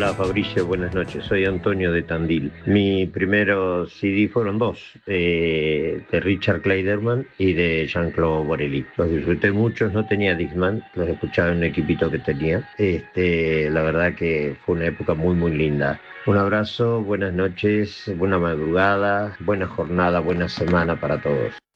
Hola Fabricio, buenas noches. Soy Antonio de Tandil. Mi primeros CD fueron dos, de Richard Clayderman y de Jean-Claude Borelli. Los disfruté mucho, no tenía Discman, los escuchaba en un equipito que tenía. La verdad que fue una época muy muy linda. Un abrazo, buenas noches, buena madrugada, buena jornada, buena semana para todos.